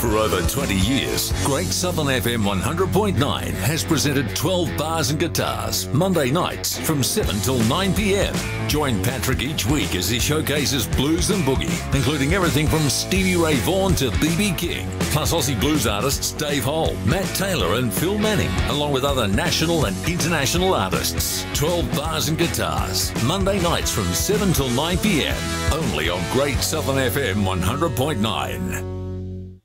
For over 20 years, Great Southern FM 100.9 has presented 12 Bars and Guitars, Monday nights from 7 till 9 p.m. Join Patrick each week as he showcases blues and boogie, including everything from Stevie Ray Vaughan to B.B. King, plus Aussie blues artists Dave Hole, Matt Taylor and Phil Manning, along with other national and international artists. 12 Bars and Guitars, Monday nights from 7 till 9 p.m. only on Great Southern FM 100.9.